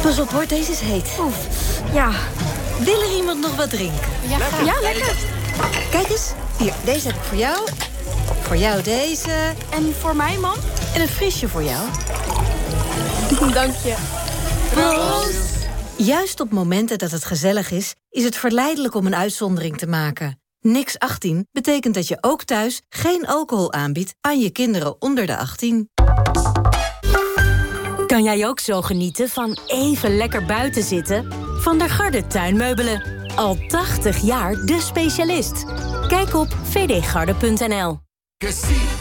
Pas op hoor, deze is heet. Oef, ja. Wil er iemand nog wat drinken? Ja, lekker. Kijk eens, hier, deze heb ik voor jou. Voor jou deze. En voor mij, man? En een frisje voor jou. Dank je. Proost! Juist op momenten dat het gezellig is het verleidelijk om een uitzondering te maken. Niks 18 betekent dat je ook thuis geen alcohol aanbiedt aan je kinderen onder de 18. Kan jij ook zo genieten van even lekker buiten zitten? Van der Garde tuinmeubelen. Al 80 jaar de specialist. Kijk op vdgarde.nl.